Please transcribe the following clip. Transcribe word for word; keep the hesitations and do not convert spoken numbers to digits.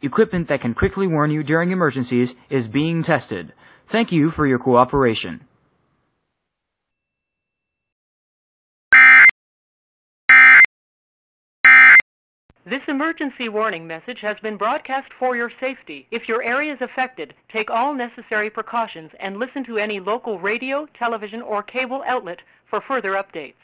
Equipment that can quickly warn you during emergencies is being tested. Thank you for your cooperation. This emergency warning message has been broadcast for your safety. If your area is affected, take all necessary precautions and listen to any local radio, television, or cable outlet for further updates.